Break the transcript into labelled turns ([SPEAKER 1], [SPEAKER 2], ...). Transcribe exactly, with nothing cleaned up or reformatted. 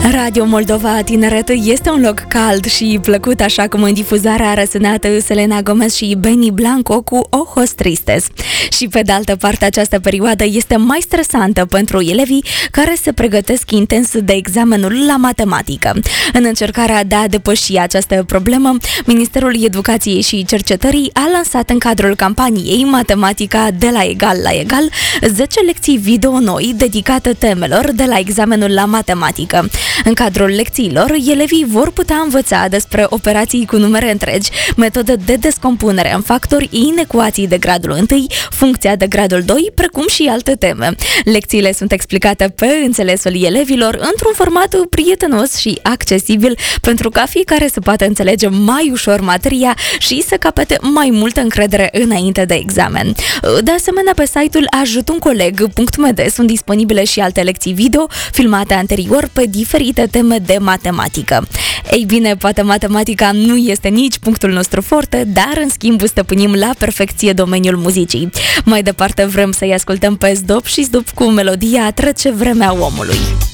[SPEAKER 1] Radio Moldova Tineret este un loc cald și plăcut, așa cum în difuzare a răsunat Selena Gomez și Benny Blanco cu Ojos Tristes. Și pe de altă parte, această perioadă este mai stresantă pentru elevii care se pregătesc intens de examenul la matematică. În încercarea de a depăși această problemă, Ministerul Educației și Cercetării a lansat în cadrul campaniei Matematica de la egal la egal zece lecții video noi dedicate temelor de la examenul la matematică. În cadrul lecțiilor, elevii vor putea învăța despre operații cu numere întregi, metode de descompunere în factori, inecuații de gradul unu, funcția de gradul doi, precum și alte teme. Lecțiile sunt explicate pe înțelesul elevilor într-un format prietenos și accesibil, pentru ca fiecare să poată înțelege mai ușor materia și să capete mai multă încredere înainte de examen. De asemenea, pe site-ul ajutuncoleg punct m d sunt disponibile și alte lecții video filmate anterior pe diferite teme de matematică. Ei bine, poate matematica nu este nici punctul nostru forte, dar în schimb stăpânim la perfecție domeniul muzicii. Mai departe vrem să-i ascultăm pe Zdop și Zdop cu melodia Trece vremea omului.